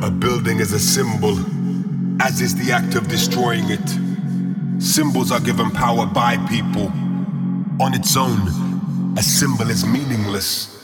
A building is a symbol, as is the act of destroying it. Symbols are given power by people. On its own, a symbol is meaningless.